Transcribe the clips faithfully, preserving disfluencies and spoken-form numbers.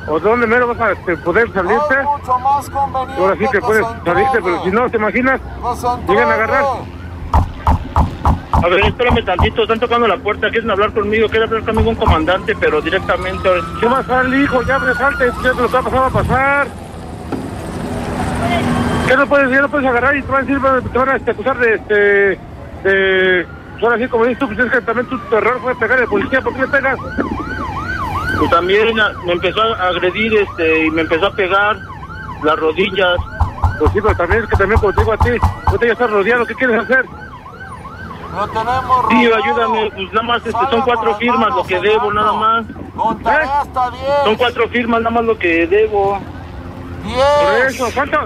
o de dónde mero vas a este, poder salirte. Es mucho más conveniente. Ahora sí que puedes salirte, pero si no, ¿te imaginas? Llegan a agarrar. A ver, espérame tantito, están tocando la puerta, quieren hablar conmigo, quiere hablar conmigo un comandante, pero directamente... ¿Qué va a salir, hijo? Ya abre, salte, ya te lo está pasando a pasar. ¿Qué no puedes, ya no puedes agarrar y te van a decir, te van a este, acusar de, este, de... Ahora sí, como dices tú, pues es que también tu, tu error fue pegar al policía, ¿por qué le pegas? Pues también me empezó a agredir, este, y me empezó a pegar las rodillas. Pues sí, pero también es que también, como te digo a ti, ahorita ya estás rodeado, ¿qué quieres hacer? Lo tenemos Sí, rodeado. ayúdame, pues nada más, este, son cuatro firmas lo que debo, nada más. Contaré hasta diez. Son cuatro firmas nada más lo que debo. Por diez. eso, ¿cuántos?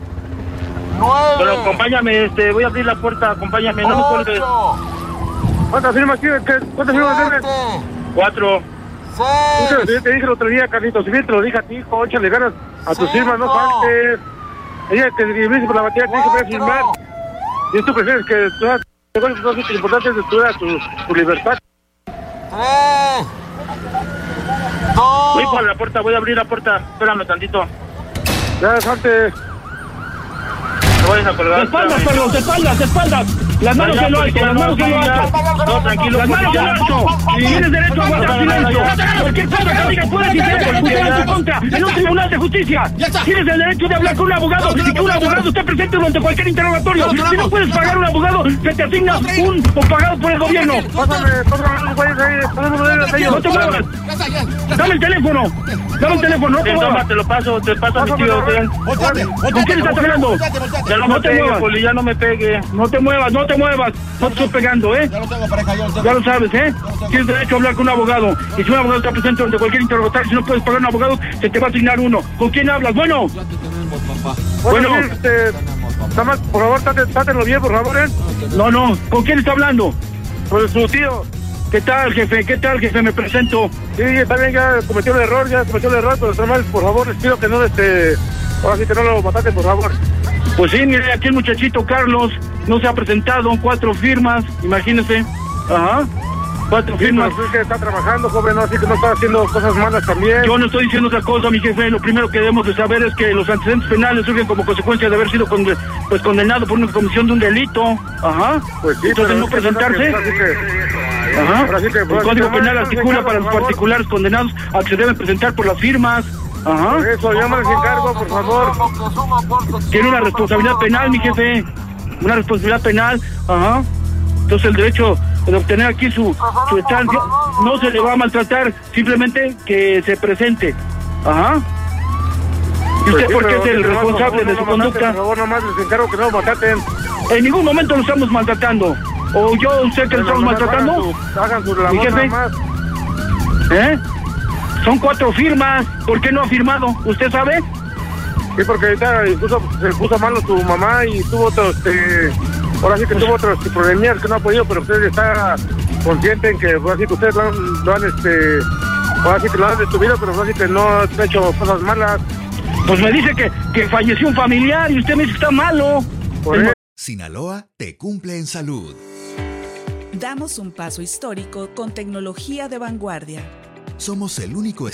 nueve. Pero acompáñame, este, voy a abrir la puerta, acompáñame, no me cuelgues. ocho. ¿Cuántas firmas tienes? ¿Qué- ¿Cuántas firmas tienes? siete. Cuatro. Yo seis. te dije el otro día, Carlitos, si bien te lo dije a ti, hijo, échale ganas a tus Cinco. firmas, no faltes. Ella que escribiste por la batería, te dije que voy a firmar. Y tú prefieres que tú hagas cosas que lo importante es estudiar tu, tu libertad. tres. dos. Voy por la puerta, voy a abrir la puerta, espérame tantito. Ya, salte. No vayas a colgar. De espaldas, perros, de espaldas, de espaldas. Las manos en lo alto, las manos en lo alto. No, tranquilo. Las manos en lo alto. Tienes derecho a guardar silencio. Cualquier cosa que digas puedes interponer en tu contra en un tribunal de justicia. Tienes el derecho de hablar con un abogado y que un abogado esté presente durante cualquier interrogatorio. Si no puedes pagar un abogado, se te asigna un o pagado por el gobierno. Pásame, pásame los güeyes ahí, pásame los güeyes ahí. No te muevas. Dame el teléfono. Dame el teléfono, no te Ten, toma, muevas. te lo paso, te paso a mi tío, ten. ¿Con quién estás hablando? Ya no No me te pegue, muevas. Poli, ya no me pegue. No te muevas, no te muevas. No te estoy pegando, ¿eh? Ya lo tengo, pareja, ya lo tengo. Ya lo sabes, ¿eh? Tienes derecho a hablar con un abogado. Y si un abogado está presente ante cualquier interrogatorio, si no puedes pagar un abogado, se te va a asignar uno. ¿Con quién hablas? Bueno. Ya te tenemos, papá. Bueno, Bueno. este, nada más, por favor, tate- tátelo bien, por favor, ¿eh? No, no. ¿Con quién está hablando? Pues su tío. ¿Qué tal, jefe? ¿Qué tal, jefe? Me presento. Sí, está bien, ya cometió el error, ya cometió el error, pero está mal, por favor, les pido que no, este, ahora sí que no lo mataste, por favor. Pues sí, mire, aquí el muchachito Carlos no se ha presentado. Cuatro firmas, imagínese. Ajá. Cuatro Sí, firmas. pues es que está trabajando, joven, ¿no? Así que no está haciendo cosas malas también. Yo no estoy diciendo otra cosa, mi jefe. Lo primero que debemos de saber es que los antecedentes penales surgen como consecuencia de haber sido conde- pues condenado por una comisión de un delito. Ajá. Pues sí, Entonces pero no es que presentarse. Así que, Ajá. ahora sí que, El pues, Código llámale, Penal articula por para los favor. particulares condenados a que se deben presentar por las firmas. Ajá. Por eso, llámales encargo, por favor. Tiene una responsabilidad penal, mi jefe. Una responsabilidad penal. Ajá. Entonces el derecho de obtener aquí su, su estancia no se le va a maltratar, simplemente que se presente. Ajá. ¿Y Pues usted sí, por qué pero es el que no, responsable no, de no su lo maten, conducta? Por favor, nomás les encargo que no lo maten. En ningún momento lo estamos maltratando. ¿O yo, usted que lo estamos maltratando? Hagan su, hagan su Mi labor jefe. nada más. ¿Eh? Son cuatro firmas. ¿Por qué no ha firmado? ¿Usted sabe? Sí, porque ahorita incluso se puso malo su mamá y tuvo otro, este, ahora sí que tuvo otros problemas que no ha podido, pero usted está consciente en que, ahora sí que ustedes lo han, lo han, este, ahora sí que lo han detenido, pero ahora sí que no han hecho cosas malas. Pues me dice que, que falleció un familiar y usted me dice que está malo. Por El- eso. Sinaloa te cumple en salud. Damos un paso histórico con tecnología de vanguardia. Somos el único